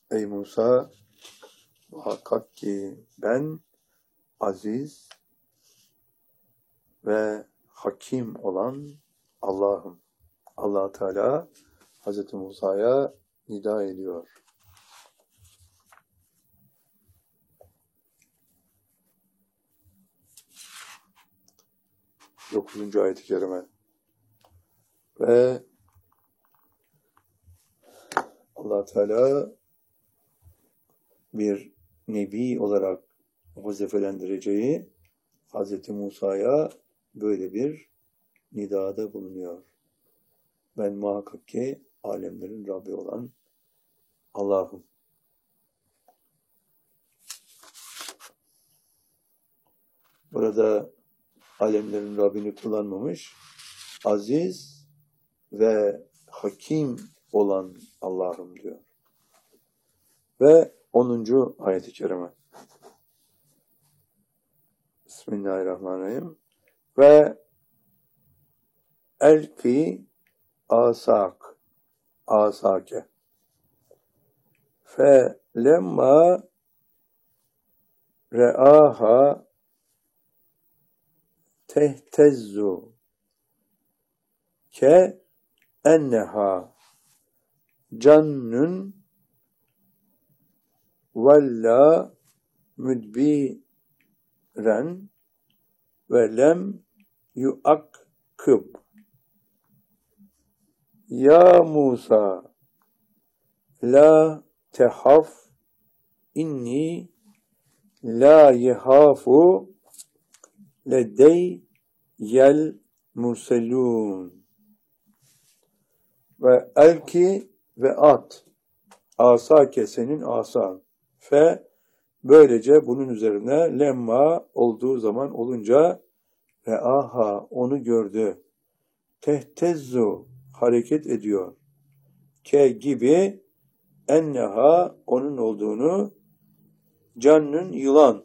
Ey Musa, muhakkak ki ben aziz ve hakim olan Allah'ım. Allah Teala Hazreti Musa'ya nida ediyor. 9. ayet-i kerime. Ve Allah Teala bir nebi olarak vazifelendireceği Hazreti Musa'ya böyle bir nidada bulunuyor. Ben muhakkak ki alemlerin Rabbi olan Allah'ım. Burada alemlerin Rabbini kullanmamış, aziz ve hakim olan Allah'ım diyor. Ve 10. ayet-i kerime. Bismillahirrahmanirrahim. Ve elki asake fe lemma re'aha tehtezzu ke enneha cannun vella müdbiren ve lem yuakkıb. Ya Musa la tehaf inni la yehafu ledeyyel murselun. Ve elki ve at asake senin asan. Fe böylece bunun üzerine lemma olduğu zaman olunca ve aha onu gördü. Tehtezzu hareket ediyor. Ke gibi enneha onun olduğunu cannün yılan.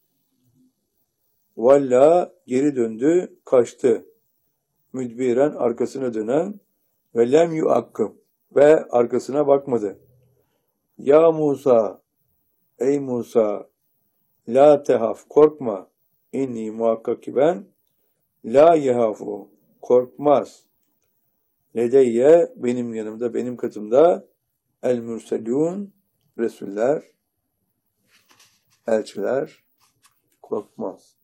Valla geri döndü, kaçtı. Müdbiren arkasına dönen ve lem yuakkım ve arkasına bakmadı. Ya Musa, ey Musa, la tehaf, korkma. İnni muhakkak ki ben, la yehafu, korkmaz. Ledeyye, benim yanımda, benim katımda, el mürselûn, Resuller, elçiler, korkmaz.